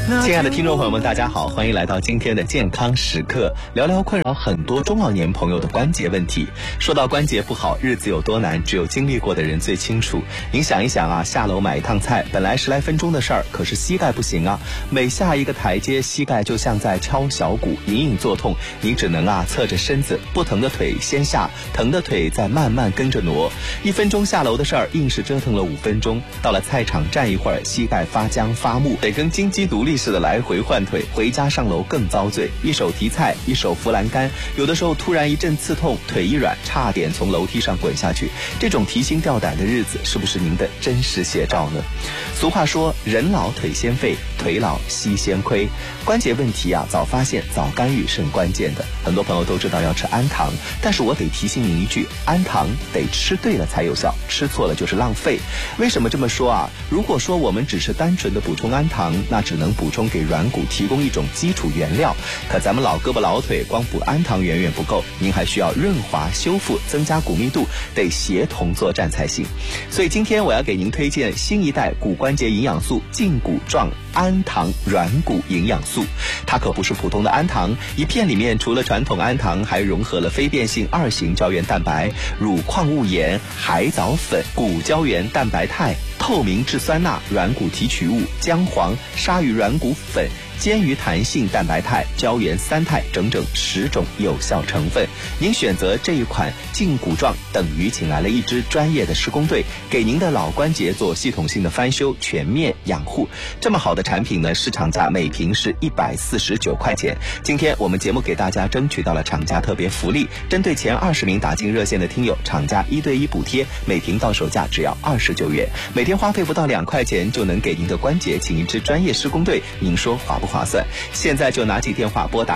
亲爱的听众朋友们，大家好，欢迎来到今天的健康时刻，聊聊困扰很多中老年朋友的关节问题。说到关节不好，日子有多难，只有经历过的人最清楚。您想一想啊，下楼买一趟菜，本来10来分钟的事儿，可是膝盖不行啊，每下一个台阶，膝盖就像在敲小鼓，隐隐作痛。您只能侧着身子，不疼的腿先下，疼的腿再慢慢跟着挪。1分钟下楼的事儿，硬是折腾了5分钟。到了菜场站一会儿，膝盖发僵发木，得跟金鸡独立似的来回换腿。回家上楼更遭罪，一手提菜，一手扶栏杆，有的时候突然一阵刺痛，腿一软，差点从楼梯上滚下去。这种提心吊胆的日子，是不是您的真实写照呢？俗话说，人老腿先废，腿老膝先亏。关节问题早发现早干预是很关键的。很多朋友都知道要吃氨糖，但是我得提醒您一句，氨糖得吃对了才有效，吃错了就是浪费。为什么这么说如果说我们只是单纯的补充氨糖，那只能补充给软骨提供一种基础原料，可咱们老胳膊老腿光补氨糖远远不够，您还需要润滑修复，增加骨密度，得协同作战才行。所以今天我要给您推荐新一代骨关节营养素胫骨状氨糖软骨营养素。它可不是普通的氨糖，一片里面除了传统氨糖，还融合了非变性2型胶原蛋白、乳矿物盐、海藻粉、骨胶原蛋白肽、透明质酸钠、软骨提取物、姜黄、鲨鱼软骨粉、坚鱼弹性蛋白肽、胶原3肽，整整10种有效成分。您选择这一款胫骨状，等于请来了一支专业的施工队，给您的老关节做系统性的翻修，全面养护。这么好的产品呢，市场价每瓶是149块钱。今天我们节目给大家争取到了厂家特别福利，针对前20名打进热线的听友，厂家1对1补贴，每瓶到手价只要29元，每天花费不到2块钱就能给您的关节请一支专业施工队，您说划不划算？现在就拿起电话拨打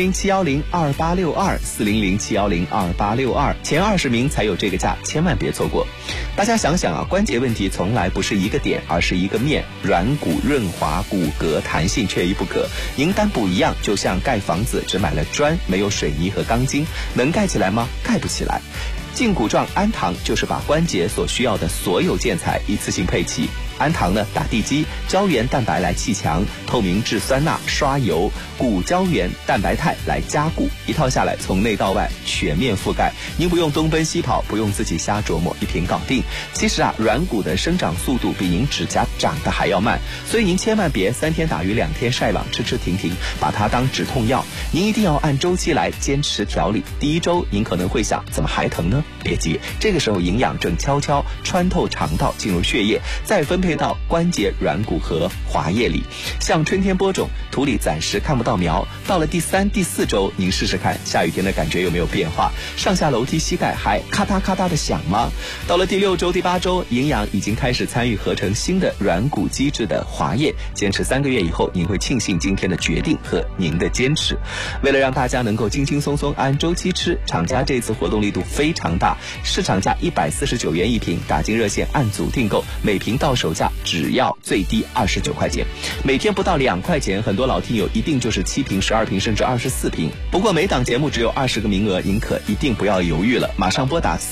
400-710-2862，400-710-2862，前20名才有这个价，千万别错过。大家想想关节问题从来不是一个点，而是一个面，软骨润滑，骨骼弹性缺一不可。您单补一样，就像盖房子只买了砖，没有水泥和钢筋，能盖起来吗？盖不起来。胫骨状氨糖就是把关节所需要的所有建材一次性配齐。氨糖呢打地基，胶原蛋白来砌墙，透明质酸钠刷油，骨胶原蛋白肽来加固，一套下来从内到外全面覆盖。您不用东奔西跑，不用自己瞎琢磨，一瓶搞定。其实软骨的生长速度比您指甲长得还要慢，所以您千万别3天打鱼2天晒网，吃吃停停，把它当止痛药。您一定要按周期来坚持调理。第1周您可能会想，怎么还疼呢？别急，这个时候营养正悄悄穿透肠道进入血液，再分配到关节软骨和滑液里。像春天播种，土里暂时看不到苗，到了第3、第4周，您试试看下雨天的感觉有没有变化，上下楼梯膝盖还咔嗒咔嗒的响吗？到了第6周、第8周，营养已经开始参与合成新的软骨基质的滑液，坚持3个月以后，您会庆幸今天的决定和您的坚持。为了让大家能够轻轻松松按周期吃，厂家这次活动力度非常大，市场价149元一瓶，打进热线按组订购，每瓶到手价只要最低29块钱，每天不到2块钱，很多老听友一定就是7瓶、12瓶甚至24瓶。不过每档节目只有20个名额，您可一定不要犹豫了，马上拨打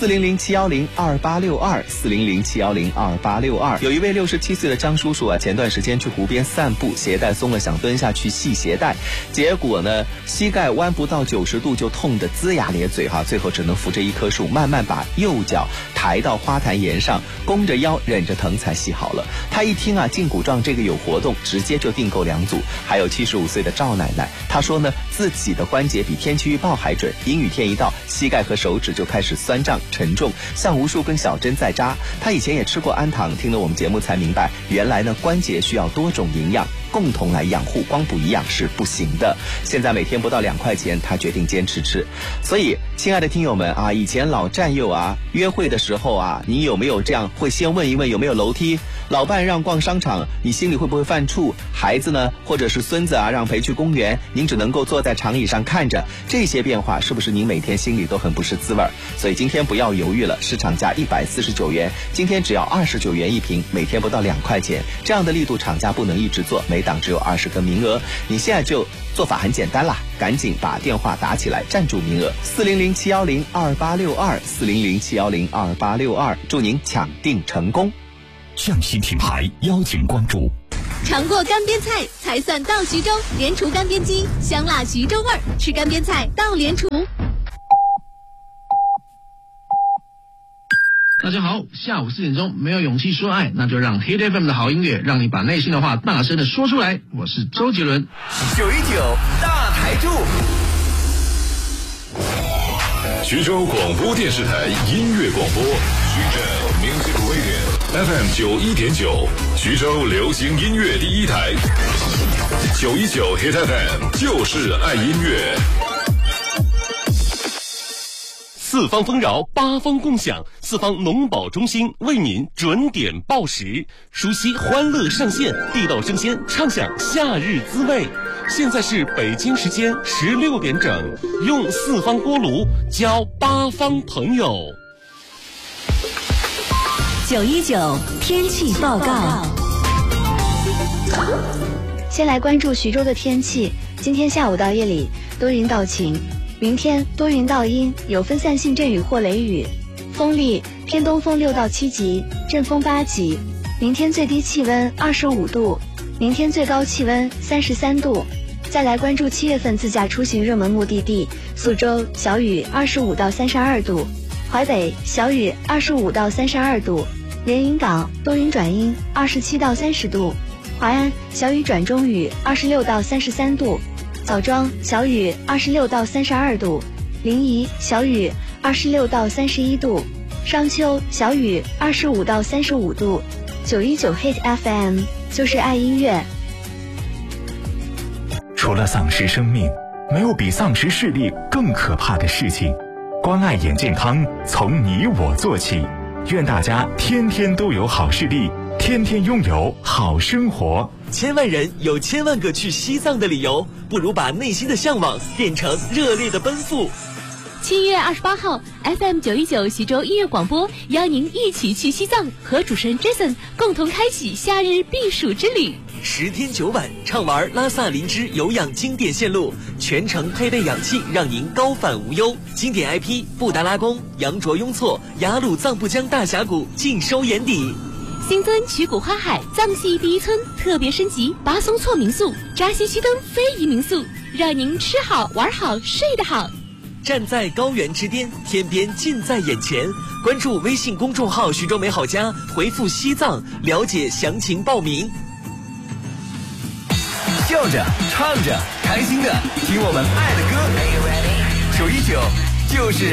400-710-2862，400-710-2862。有一位67岁的张叔叔前段时间去湖边散步，鞋带松了，想蹲下去系鞋带，结果呢膝盖弯不到90度就痛得龇牙咧嘴最后只能扶着一棵树，慢慢把右脚抬到花坛沿上，弓着腰忍着疼才系好了。他一听胫骨状这个有活动，直接就订购2组。还有75岁的赵奶奶，她说呢，自己的关节比天气预报还准，阴雨天一到，膝盖和手指就开始酸胀沉重，像无数根小针在扎。她以前也吃过氨糖，听了我们节目才明白，原来呢关节需要多种营养共同来养护，光补一样是不行的。现在每天不到2块钱，他决定坚持吃。所以亲爱的听友们以前老战友约会的时候你有没有这样会先问一问有没有楼梯？老伴让逛商场，你心里会不会犯怵？孩子呢，或者是孙子让陪去公园，您只能够坐在长椅上看着，这些变化是不是您每天心里都很不是滋味？所以今天不要犹豫了，市场价149元，今天只要29元一瓶，每天不到2块钱，这样的力度厂家不能一直做，每档只有20个名额。你现在就做法很简单啦，赶紧把电话打起来，占住名额，400-710-2862，400-710-2862，祝您抢订成功。 上新品牌邀请关注尝过干煸菜才算到徐州，莲厨干煸鸡，香辣徐州味儿，吃干煸菜到莲厨。 大家好，下午4点钟没有勇气说爱，那就让 Hit FM 的好音乐让你把内心的话大声的说出来。我是周杰伦 ，919大台柱。 徐州广播电视台音乐广播，徐州 Music Radio FM 91.9，徐州流行音乐第一台，919 Hit FM 就是爱音乐。 四方丰饶，八方共享，四方农保中心为您准点报时，熟悉欢乐上线，地道生鲜，畅享夏日滋味。现在是北京时间16点整，用四方锅炉交八方朋友。 919天气报告。 先来关注徐州的天气，今天下午到夜里多云到晴，明天多云到阴，有分散性阵雨或雷雨，风力偏东风6到7级，阵风8级。明天最低气温25度，明天最高气温33度。再来关注7月份自驾出行热门目的地，苏州小雨25到32度，淮北小雨25到32度，连云港多云转阴27到30度，淮安小雨转中雨26到33度，枣庄小雨26到32度，临沂小雨26到31度，商丘小雨25到35度。919 Hit FM 就是爱音乐。 除了丧失生命，没有比丧失视力更可怕的事情。关爱眼健康，从你我做起。愿大家天天都有好视力，天天拥有好生活。 千万人有千万个去西藏的理由，不如把内心的向往变成热烈的奔赴。 7月28号 FM 919徐州音乐广播邀您一起去西藏，和主持人 Jason 共同开启夏日避暑之旅。 10天9晚，畅玩拉萨林芝有氧经典线路，全程配备氧气，让您高反无忧。经典 IP 布达拉宫、羊卓雍措、雅鲁藏布江大峡谷尽收眼底。 新增曲谷花海藏系第一村特别升级巴松措民宿、扎西须登非遗民宿，让您吃好玩好睡得好。 站在高原之巅，天边近在眼前。关注微信公众号徐州美好家，回复西藏了解详情报名。 笑着唱着开心的听我们爱的歌，919就是